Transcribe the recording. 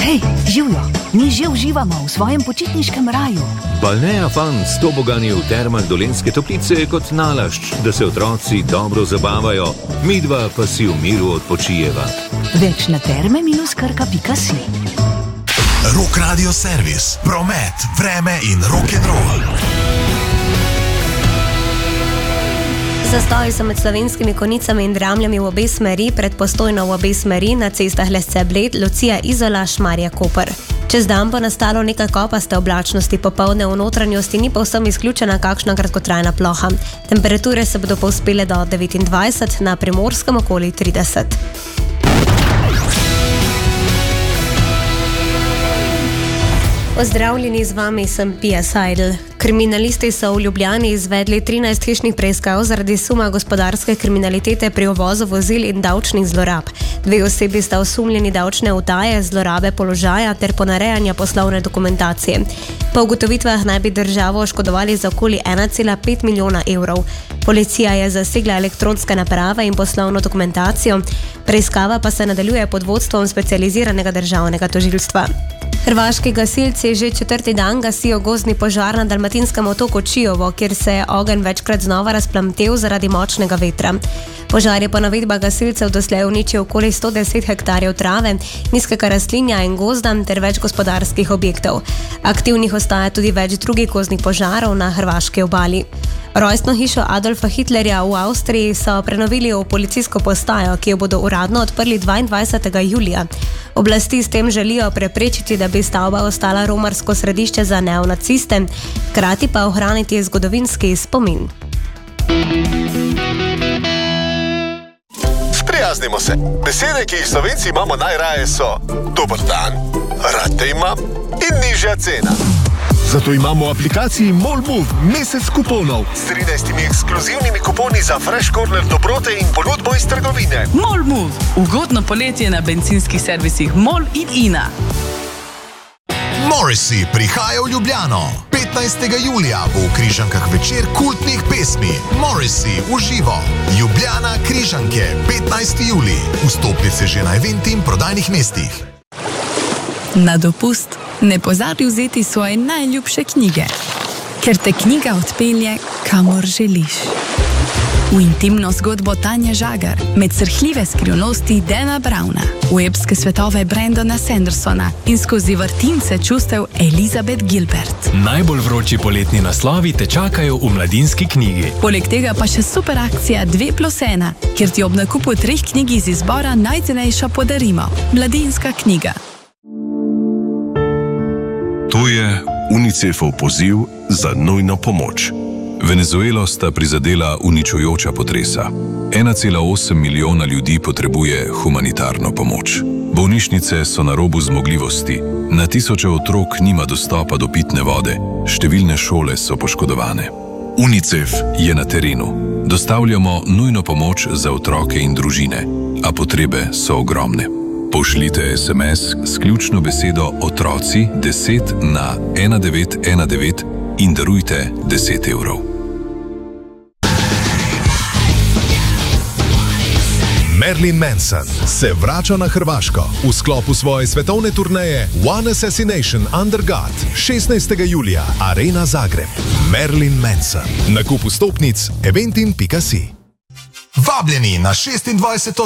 Hej, živijo, mi že uživamo v svojem počitniškem raju. Balnea Fun s tobogani v termah Dolenjske Toplice je kot nalašč, da se otroci dobro zabavajo, midva pa si v miru odpočijeva. Več na terme-krka.si. Rock Radio Servis, promet, vreme in rock'n'roll. Zastoji so med Slovenskimi Konjicami in Dramljami v obe smeri, pred Postojno v obe smeri, na cestah Lesce-Bled, Lucija, Izola, Šmarje-Koper. Čez dan bo nastalo nekaj kopaste oblačnosti, popoldne v notranjosti ni povsem izključena kakšna kratkotrajna ploha. Temperature se bodo povzpele do 29, na Primorskem okoli 30. Pozdravljeni, z vami sem Pia Seidel. Kriminalisti so v Ljubljani izvedli 13 hišnih preiskav zaradi suma gospodarske kriminalitete pri uvozu vozil in davčnih zlorab. 2 osebi sta osumljeni davčne utaje, zlorabe položaja ter ponarejanja poslovne dokumentacije. Po ugotovitvah naj bi državo oškodovali za okoli 1,5 milijona evrov. Policija je zasegla elektronske naprave in poslovno dokumentacijo. Preiskava pa se nadaljuje pod vodstvom specializiranega državnega tožilstva. Hrvaški gasilci že 4. dan gasijo gozdni požar na dalmatinskem otoku Čiovo, kjer se je ogenj večkrat znova razplamtel zaradi močnega vetra. Požar je po navedbah gasilcev doslej uničil okoli 110 hektarjev trave, nizkega rastlinja in gozda ter več gospodarskih objektov. Aktivnih ostaja tudi več drugih gozdnih požarov na hrvaški obali. Rojstno hišo Adolfa Hitlerja v Avstriji so prenovili v policijsko postajo, ki jo bodo uradno odprli 22. julija. Oblasti s tem želijo preprečiti, da bi stavba ostala romarsko središče za neonaciste, hkrati pa ohraniti zgodovinski spomin. Sprijaznimo se. Besede, ki jih Slovenci imamo najraje so dober dan, rad te imam in nižja cena. Zato imamo v aplikaciji MOLmove mesec kuponov s 13 ekskluzivnimi kuponi za fresh corner dobrote in ponudbo iz trgovine. MOLmove. Ugodno poletje na bencinskih servisih MOL in INA. Morrissey prihaja v Ljubljano. 15. julija bo v Križankah večer kultnih pesmi. Morrissey v živo. Ljubljana Križanke, 15. julij. Vstopnice že na eventi in prodajnih mestih. Na dopust ne pozabi vzeti svoje najljubše knjige, ker te knjiga odpelje, kamor želiš. V intimno zgodbo Tanje Žagar, med srhljive skrivnosti Dana Browna, v epske svetove Brandona Sandersona in skozi vrtince čustev Elizabeth Gilbert. Najbolj vroči poletni naslovi te čakajo v Mladinski knjigi. Poleg tega pa še super akcija 2+1, kjer ti ob nakupu 3 knjig iz izbora najcenejša podarimo. Mladinska knjiga. To je UNICEF-ov poziv za nujno pomoč. Venezuelo sta prizadela uničujoča potresa. 1,8 milijona ljudi potrebuje humanitarno pomoč. Bolnišnice so na robu zmogljivosti, na tisoče otrok nima dostopa do pitne vode, številne šole so poškodovane. UNICEF je na terenu. Dostavljamo nujno pomoč za otroke in družine, a potrebe so ogromne. Pošljite SMS s ključno besedo otroci 10 na 1919 in darujte 10 evrov. Marilyn Manson se vrača na Hrvaško v sklopu svoje svetovne turneje One Assassination Under God 16. julija, Arena Zagreb. Marilyn Manson. Nakup vstopnic eventin.si. Vabljeni na 26.